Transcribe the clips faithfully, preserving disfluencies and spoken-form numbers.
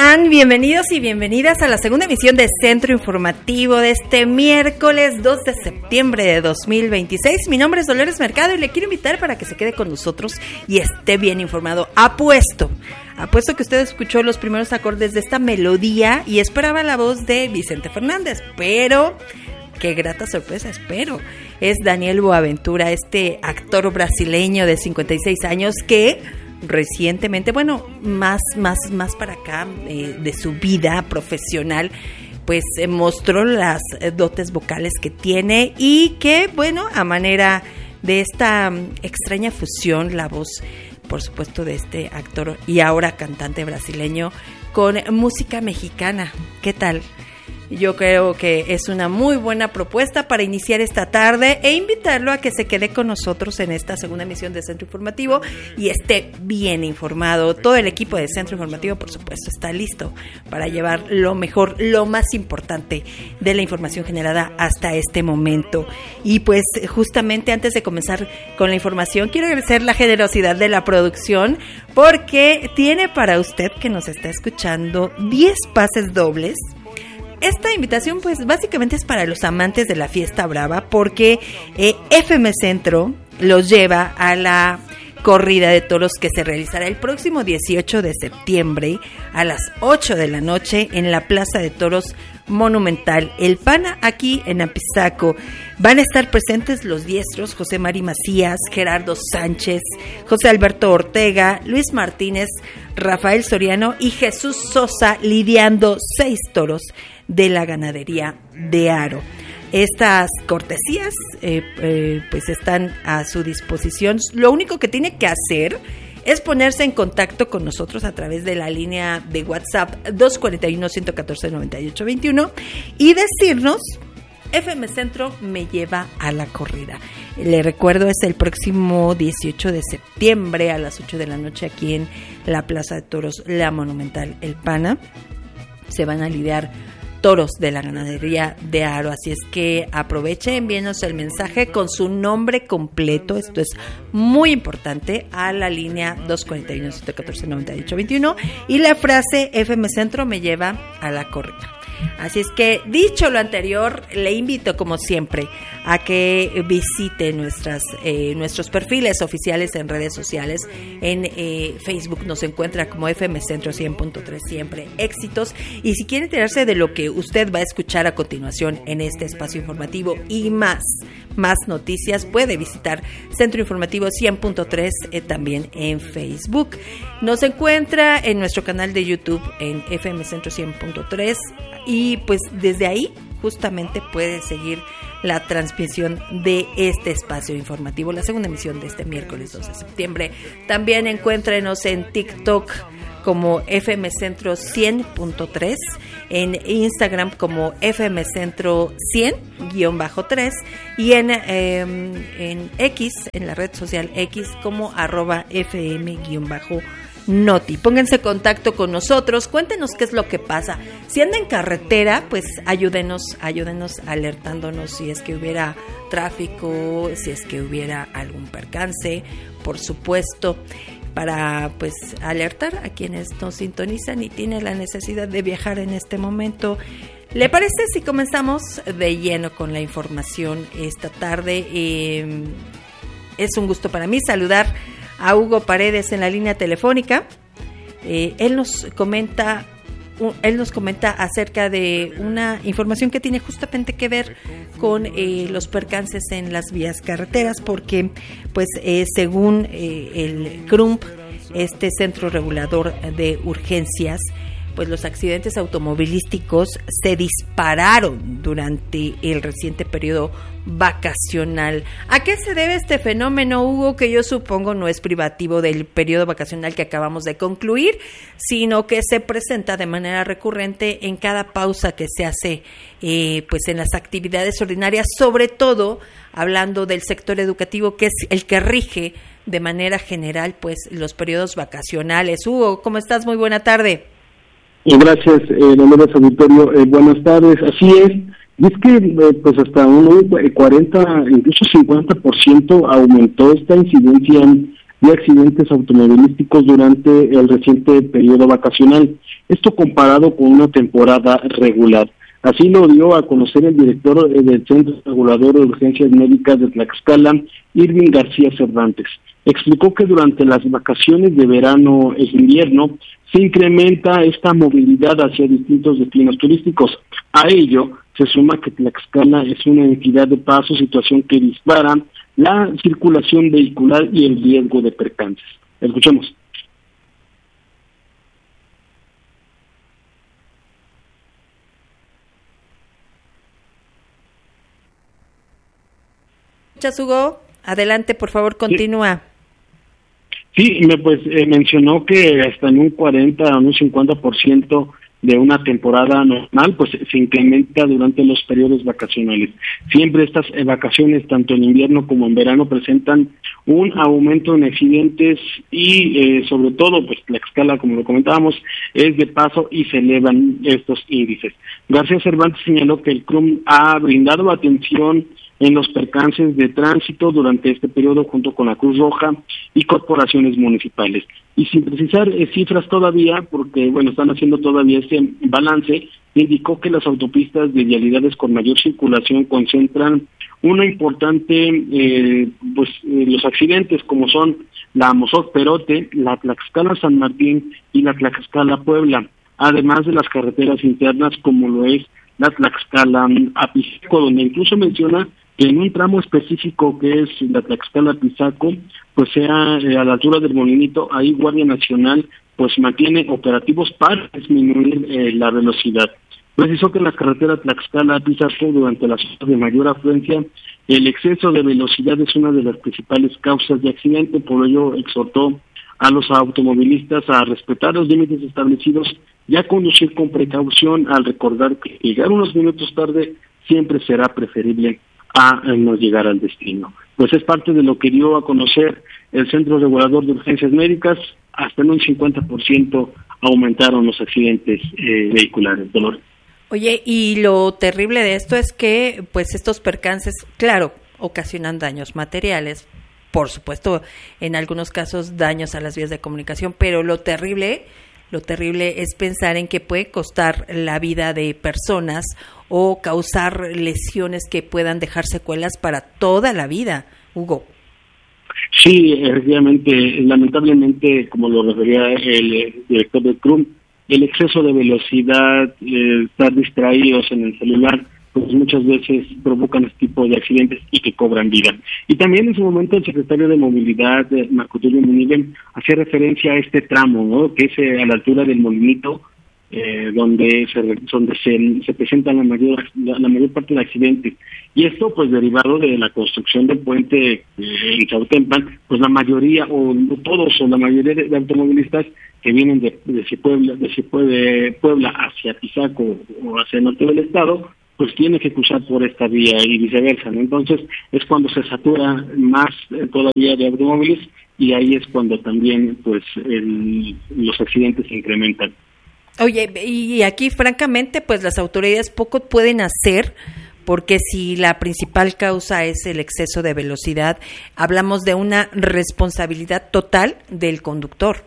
están? Bienvenidos y bienvenidas a la segunda emisión de Centro Informativo de este miércoles dos de septiembre de dos mil veintiséis. Mi nombre es Dolores Mercado y le quiero invitar para que se quede con nosotros y esté bien informado. Apuesto, apuesto que usted escuchó los primeros acordes de esta melodía y esperaba la voz de Vicente Fernández, pero qué grata sorpresa, espero. Es Daniel Boaventura, este actor brasileño de cincuenta y seis años que recientemente, bueno, más, más, más para acá eh, de su vida profesional, pues eh, mostró las eh, dotes vocales que tiene y que, bueno, a manera de esta um, extraña fusión, la voz, por supuesto, de este actor y ahora cantante brasileño con música mexicana. ¿Qué tal? Yo creo que es una muy buena propuesta para iniciar esta tarde e invitarlo a que se quede con nosotros en esta segunda emisión de Centro Informativo y esté bien informado. Todo el equipo de Centro Informativo, por supuesto, está listo para llevar lo mejor, lo más importante de la información generada hasta este momento. Y pues justamente antes de comenzar con la información, quiero agradecer la generosidad de la producción porque tiene para usted que nos está escuchando diez pases dobles. Esta invitación pues básicamente es para los amantes de la fiesta brava porque eh, F M Centro los lleva a la corrida de toros que se realizará el próximo dieciocho de septiembre a las ocho de la noche en la Plaza de Toros Monumental El Pana, aquí en Apizaco. Van a estar presentes los diestros José Mari Macías, Gerardo Sánchez, José Alberto Ortega, Luis Martínez, Rafael Soriano y Jesús Sosa lidiando seis toros de la ganadería de Aro. Estas cortesías eh, eh, pues están a su disposición. Lo único que tiene que hacer es ponerse en contacto con nosotros a través de la línea de WhatsApp dos cuatro uno, uno uno cuatro, nueve ocho dos uno y decirnos: F M Centro me lleva a la corrida. Le recuerdo, es el próximo dieciocho de septiembre a las ocho de la noche aquí en la Plaza de Toros, la Monumental El Pana. Se van a lidiar toros de la ganadería de Aro, así es que aproveche, envíenos el mensaje con su nombre completo, esto es muy importante, a la línea dos cuatro uno, uno cuatro, nueve ocho dos uno y la frase F M Centro me lleva a la corrida. Así es que, dicho lo anterior, le invito como siempre a que visite nuestras eh, nuestros perfiles oficiales en redes sociales. En eh, Facebook nos encuentra como F M Centro cien punto tres, siempre éxitos. Y si quiere enterarse de lo que usted va a escuchar a continuación en este espacio informativo y más, más noticias, puede visitar Centro Informativo cien punto tres eh, también en Facebook. Nos encuentra en nuestro canal de YouTube en F M Centro cien punto tres y pues desde ahí justamente puede seguir la transmisión de este espacio informativo, la segunda emisión de este miércoles dos de septiembre. También encuéntrenos en TikTok como F M Centro cien punto tres, en Instagram como F M Centro cien guión bajo tres y en, eh, en X, en la red social X como arroba F M guión bajo Noti. Pónganse en contacto con nosotros, cuéntenos qué es lo que pasa. Si anda en carretera, pues ayúdenos, ayúdenos alertándonos si es que hubiera tráfico, si es que hubiera algún percance, por supuesto, para pues alertar a quienes nos sintonizan y tienen la necesidad de viajar en este momento. ¿Le parece si comenzamos de lleno con la información esta tarde? Eh, es un gusto para mí saludar a Hugo Paredes en la línea telefónica. Eh, él nos comenta, uh, él nos comenta acerca de una información que tiene justamente que ver con eh, los percances en las vías carreteras, porque, pues, eh, según eh, el C R U M P, este Centro Regulador de Urgencias, pues los accidentes automovilísticos se dispararon durante el reciente periodo vacacional. ¿A qué se debe este fenómeno, Hugo, que yo supongo no es privativo del periodo vacacional que acabamos de concluir, sino que se presenta de manera recurrente en cada pausa que se hace eh, pues en las actividades ordinarias, sobre todo hablando del sector educativo, que es el que rige de manera general pues los periodos vacacionales? Hugo, ¿cómo estás? Muy buena tarde. Gracias, eh, Dolores Auditorio. Eh, buenas tardes. Así es. Y es que, eh, pues, hasta un cuarenta, incluso cincuenta por ciento aumentó esta incidencia de accidentes automovilísticos durante el reciente periodo vacacional. Esto comparado con una temporada regular. Así lo dio a conocer el director del Centro Regulador de Urgencias Médicas de Tlaxcala, Irving García Cervantes. Explicó que durante las vacaciones de verano e invierno se incrementa esta movilidad hacia distintos destinos turísticos. A ello se suma que Tlaxcala es una entidad de paso, situación que dispara la circulación vehicular y el riesgo de percances. Escuchemos. Hugo, adelante, por favor, continúa. Sí, me pues eh, mencionó que hasta en un cuarenta o un cincuenta por ciento de una temporada normal, pues se incrementa durante los periodos vacacionales. Siempre estas eh, vacaciones, tanto en invierno como en verano, presentan un aumento en accidentes y eh, sobre todo, pues Tlaxcala, como lo comentábamos, es de paso y se elevan estos índices. García Cervantes señaló que el C R U M ha brindado atención en los percances de tránsito durante este periodo junto con la Cruz Roja y corporaciones municipales. Y sin precisar eh, cifras todavía, porque bueno, están haciendo todavía este balance, indicó que las autopistas de vialidades con mayor circulación concentran una importante, eh, pues eh, los accidentes como son la Mozoc-Perote, la Tlaxcala-San Martín y la Tlaxcala-Puebla, además de las carreteras internas como lo es la Tlaxcala-Apizaco, donde incluso menciona que en un tramo específico que es la Tlaxcala-Apizaco, pues sea eh, a la altura del Molinito, ahí Guardia Nacional pues mantiene operativos para disminuir eh, la velocidad. Precisó que en la carretera Tlaxcala-Apizaco, durante las horas de mayor afluencia, el exceso de velocidad es una de las principales causas de accidente, por ello exhortó a los automovilistas a respetar los límites establecidos y a conducir con precaución, al recordar que llegar unos minutos tarde siempre será preferible a no llegar al destino. Pues es parte de lo que dio a conocer el Centro Regulador de Urgencias Médicas. Hasta en un cincuenta por ciento aumentaron los accidentes eh, vehiculares. Dolores. Oye, y lo terrible de esto es que pues estos percances, claro, ocasionan daños materiales, por supuesto, en algunos casos daños a las vías de comunicación, pero lo terrible, lo terrible es pensar en que puede costar la vida de personas o causar lesiones que puedan dejar secuelas para toda la vida, Hugo. Sí, efectivamente, lamentablemente, como lo refería el director del C R U M, el exceso de velocidad, eh, estar distraídos en el celular, pues muchas veces provocan este tipo de accidentes y que cobran vida. Y también en su momento el secretario de Movilidad, Marco Tulio Muniven, hacía referencia a este tramo, ¿no?, que es eh, a la altura del Molinito, eh, donde se donde se, se presentan la mayor la, la mayor parte de accidentes. Y esto pues derivado de la construcción del puente eh, en Chautempan, pues la mayoría o todos o la mayoría de, de automovilistas que vienen de de Puebla, de, de Puebla hacia Apizaco o hacia el norte del estado, pues tiene que cruzar por esta vía y viceversa, ¿no? Entonces es cuando se satura más eh, todavía de automóviles y ahí es cuando también pues el, los accidentes se incrementan. Oye, y aquí francamente pues las autoridades poco pueden hacer, porque si la principal causa es el exceso de velocidad, hablamos de una responsabilidad total del conductor.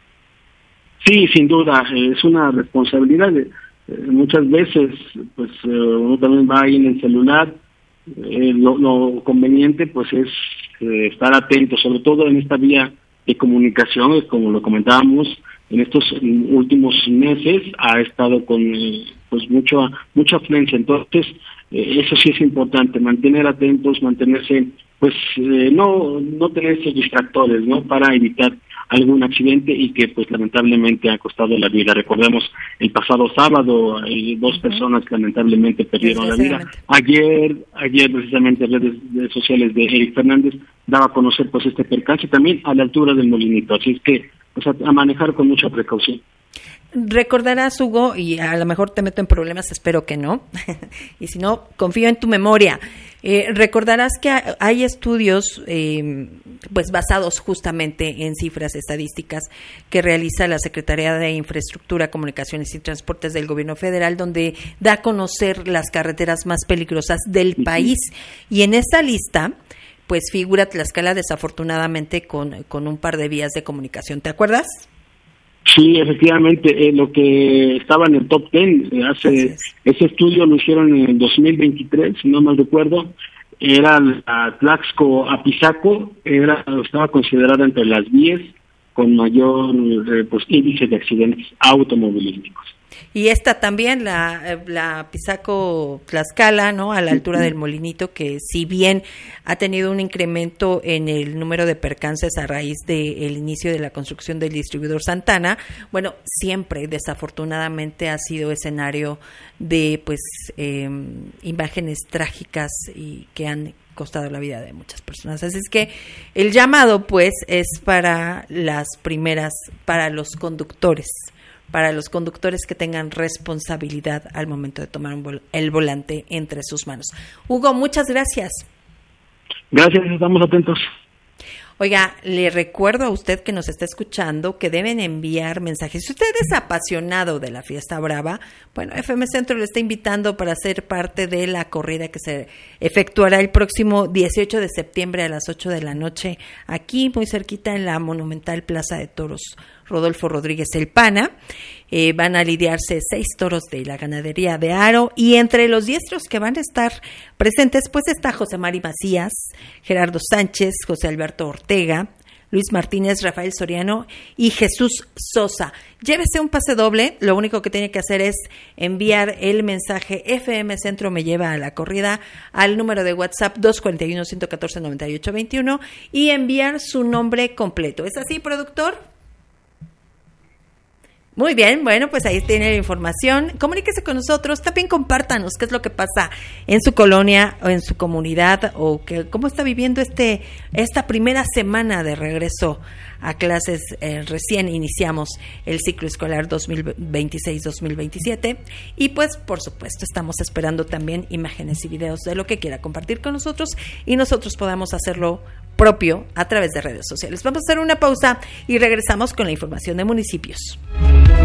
Sí, sin duda, es una responsabilidad. De, eh, muchas veces pues eh, uno también va ahí en el celular. Eh, lo, lo conveniente pues es eh, estar atento, sobre todo en esta vía de comunicación, como lo comentábamos, en estos últimos meses ha estado con eh, pues mucho, mucha afluencia. Entonces eh, eso sí es importante, mantener atentos, mantenerse, pues eh, no no tener esos distractores, ¿no?, para evitar algún accidente y que pues lamentablemente ha costado la vida. Recordemos el pasado sábado hay dos uh-huh. personas que lamentablemente perdieron la vida. Ayer, ayer precisamente en redes, redes sociales de Eric Fernández daba a conocer pues este percance también a la altura del Molinito, así es que pues a, a manejar con mucha precaución. Recordarás, Hugo, y a lo mejor te meto en problemas, espero que no, y si no, confío en tu memoria. Eh, recordarás que hay estudios eh, pues basados justamente en cifras estadísticas que realiza la Secretaría de Infraestructura, Comunicaciones y Transportes del Gobierno Federal, donde da a conocer las carreteras más peligrosas del país. Y en esa lista pues figura Tlaxcala desafortunadamente con, con un par de vías de comunicación. ¿Te acuerdas? Sí, efectivamente, eh, lo que estaba en el top ten, eh, hace ese estudio lo hicieron en el dos mil veintitrés, si no mal recuerdo, era la Tlaxco-Apizaco, era estaba considerada entre las diez con mayor eh, pues, índice de accidentes automovilísticos. Y esta también, la, la Pisaco-Tlaxcala, ¿no? A la altura del Molinito, que si bien ha tenido un incremento en el número de percances a raíz del inicio de la construcción del distribuidor Santana, bueno, siempre desafortunadamente ha sido escenario de pues eh, imágenes trágicas y que han costado la vida de muchas personas. Así es que el llamado pues es para las primeras, para los conductores, para los conductores que tengan responsabilidad al momento de tomar un vol- el volante entre sus manos. Hugo, muchas gracias. Gracias, estamos atentos. Oiga, le recuerdo a usted que nos está escuchando que deben enviar mensajes. Si usted es apasionado de la Fiesta Brava, bueno, F M Centro le está invitando para ser parte de la corrida que se efectuará el próximo dieciocho de septiembre a las ocho de la noche, aquí muy cerquita en la monumental Plaza de Toros Rodolfo Rodríguez El Pana. Eh, van a lidiarse seis toros de la ganadería de Aro, y entre los diestros que van a estar presentes pues está José Mari Macías, Gerardo Sánchez, José Alberto Ortega, Luis Martínez, Rafael Soriano y Jesús Sosa. Llévese un pase doble, lo único que tiene que hacer es enviar el mensaje F M Centro me lleva a la corrida al número de WhatsApp dos cuatro uno, uno uno cuatro, nueve ocho dos uno y enviar su nombre completo. ¿Es así, productor? Muy bien, bueno, pues ahí tiene la información. Comuníquese con nosotros, también compártanos qué es lo que pasa en su colonia o en su comunidad, o que, cómo está viviendo este esta primera semana de regreso a clases. Eh, recién iniciamos el ciclo escolar dos mil veintiséis dos mil veintisiete y pues por supuesto estamos esperando también imágenes y videos de lo que quiera compartir con nosotros y nosotros podamos hacerlo propio a través de redes sociales. Vamos a hacer una pausa y regresamos con la información de municipios.